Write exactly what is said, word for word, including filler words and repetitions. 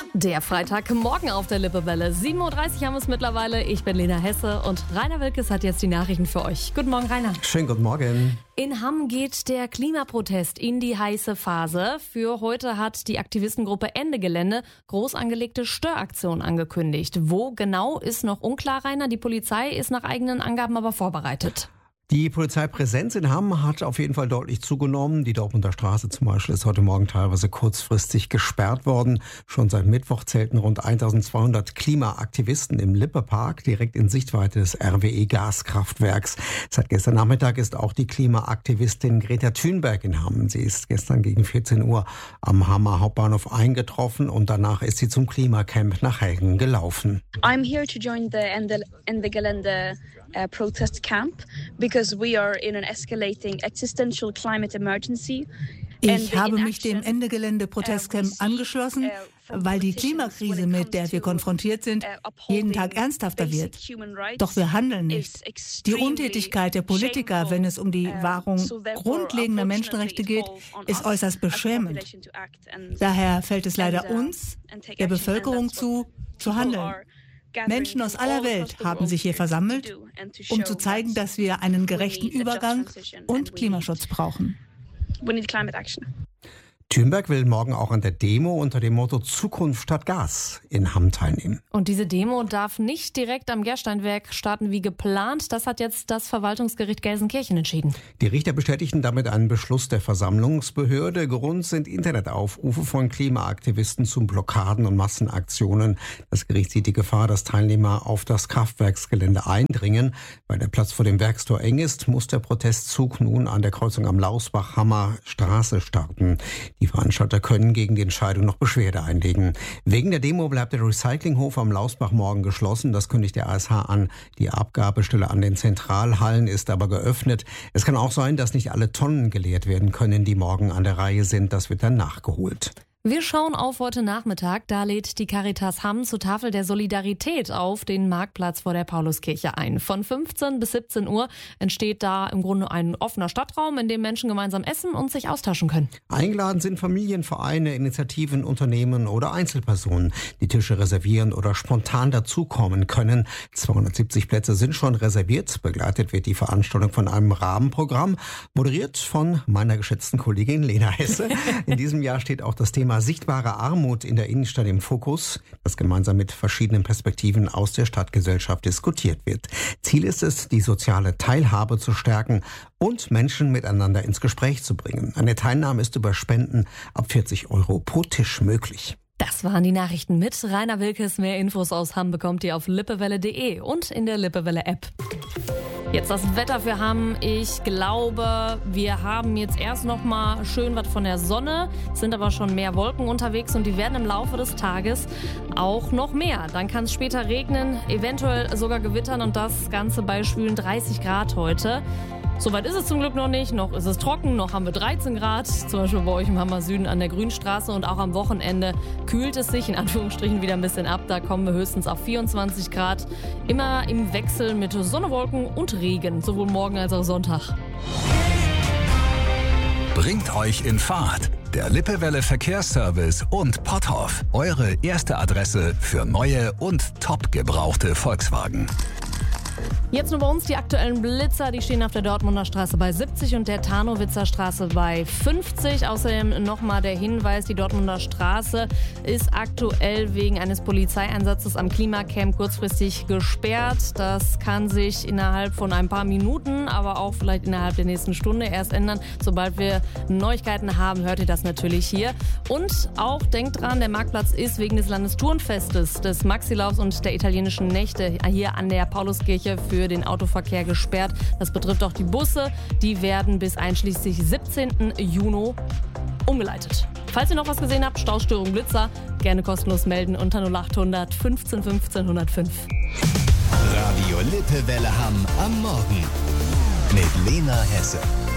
Der Freitagmorgen auf der Lippewelle. sieben Uhr dreißig haben wir es mittlerweile. Ich bin Lena Hesse und Rainer Wilkes hat jetzt die Nachrichten für euch. Guten Morgen, Rainer. Schönen guten Morgen. In Hamm geht der Klimaprotest in die heiße Phase. Für heute hat die Aktivistengruppe Ende Gelände groß angelegte Störaktion angekündigt. Wo genau ist noch unklar, Rainer. Die Polizei ist nach eigenen Angaben aber vorbereitet. Die Polizeipräsenz in Hamm hat auf jeden Fall deutlich zugenommen. Die Dortmunder Straße zum Beispiel ist heute Morgen teilweise kurzfristig gesperrt worden. Schon seit Mittwoch zählten rund eintausendzweihundert Klimaaktivisten im Lippe-Park direkt in Sichtweite des R W E-Gaskraftwerks. Seit gestern Nachmittag ist auch die Klimaaktivistin Greta Thunberg in Hamm. Sie ist gestern gegen vierzehn Uhr am Hammer Hauptbahnhof eingetroffen und danach ist sie zum Klimacamp nach Helgen gelaufen. I'm here to join the Ende, Ende Gelände uh, protest camp because we are in an escalating existential climate emergency. Ich habe mich dem Ende Gelände Protestcamp angeschlossen, weil die Klimakrise, mit der wir konfrontiert sind, jeden Tag ernsthafter wird. Doch wir handeln nicht. Die Untätigkeit der Politiker, wenn es um die Wahrung grundlegender Menschenrechte geht, ist äußerst beschämend. Daher fällt es leider uns, der Bevölkerung zu, zu handeln. Menschen aus aller Welt haben sich hier versammelt, um zu zeigen, dass wir einen gerechten Übergang und Klimaschutz brauchen. We need climate action. Thunberg will morgen auch an der Demo unter dem Motto Zukunft statt Gas in Hamm teilnehmen. Und diese Demo darf nicht direkt am Gersteinwerk starten wie geplant. Das hat jetzt das Verwaltungsgericht Gelsenkirchen entschieden. Die Richter bestätigten damit einen Beschluss der Versammlungsbehörde. Grund sind Internetaufrufe von Klimaaktivisten zu Blockaden und Massenaktionen. Das Gericht sieht die Gefahr, dass Teilnehmer auf das Kraftwerksgelände eindringen. Weil der Platz vor dem Werkstor eng ist, muss der Protestzug nun an der Kreuzung am Lausbach-Hammer Straße starten. Die Veranstalter können gegen die Entscheidung noch Beschwerde einlegen. Wegen der Demo bleibt der Recyclinghof am Lausbach morgen geschlossen. Das kündigt der A S H an. Die Abgabestelle an den Zentralhallen ist aber geöffnet. Es kann auch sein, dass nicht alle Tonnen geleert werden können, die morgen an der Reihe sind. Das wird dann nachgeholt. Wir schauen auf heute Nachmittag. Da lädt die Caritas Hamm zur Tafel der Solidarität auf den Marktplatz vor der Pauluskirche ein. Von fünfzehn bis siebzehn Uhr entsteht da im Grunde ein offener Stadtraum, in dem Menschen gemeinsam essen und sich austauschen können. Eingeladen sind Familien, Vereine, Initiativen, Unternehmen oder Einzelpersonen, die Tische reservieren oder spontan dazukommen können. zweihundertsiebzig Plätze sind schon reserviert. Begleitet wird die Veranstaltung von einem Rahmenprogramm, moderiert von meiner geschätzten Kollegin Lena Hesse. In diesem Jahr steht auch das Thema sichtbare Armut in der Innenstadt im Fokus, das gemeinsam mit verschiedenen Perspektiven aus der Stadtgesellschaft diskutiert wird. Ziel ist es, die soziale Teilhabe zu stärken und Menschen miteinander ins Gespräch zu bringen. Eine Teilnahme ist über Spenden ab vierzig Euro pro Tisch möglich. Das waren die Nachrichten mit Rainer Wilkes. Mehr Infos aus Hamm bekommt ihr auf lippewelle punkt de und in der Lippewelle-App. Jetzt das Wetter für Hamm. Ich glaube, wir haben jetzt erst noch mal schön was von der Sonne, sind aber schon mehr Wolken unterwegs und die werden im Laufe des Tages auch noch mehr. Dann kann es später regnen, eventuell sogar gewittern und das Ganze bei schwülen dreißig Grad heute. Soweit ist es zum Glück noch nicht, noch ist es trocken, noch haben wir dreizehn Grad, zum Beispiel bei euch im Hammer Süden an der Grünstraße und auch am Wochenende kühlt es sich in Anführungsstrichen wieder ein bisschen ab, da kommen wir höchstens auf vierundzwanzig Grad, immer im Wechsel mit Sonne, Wolken und Regen, sowohl morgen als auch Sonntag. Bringt euch in Fahrt. Der Lippewelle Verkehrsservice und Potthoff, eure erste Adresse für neue und top gebrauchte Volkswagen. Jetzt nur bei uns die aktuellen Blitzer, die stehen auf der Dortmunder Straße bei siebzig und der Tarnowitzer Straße bei fünfzig. Außerdem nochmal der Hinweis, die Dortmunder Straße ist aktuell wegen eines Polizeieinsatzes am Klimacamp kurzfristig gesperrt. Das kann sich innerhalb von ein paar Minuten, aber auch vielleicht innerhalb der nächsten Stunde erst ändern. Sobald wir Neuigkeiten haben, hört ihr das natürlich hier. Und auch denkt dran, der Marktplatz ist wegen des Landesturnfestes, des Maxilaufs und der italienischen Nächte hier an der Pauluskirche für den Autoverkehr gesperrt. Das betrifft auch die Busse. Die werden bis einschließlich siebzehnten Juni umgeleitet. Falls ihr noch was gesehen habt, Staustörung, Blitzer, gerne kostenlos melden unter null achthundert fünfzehn fünfzehn hundertfünf. Radio Lippewelle Hamm am Morgen mit Lena Hesse.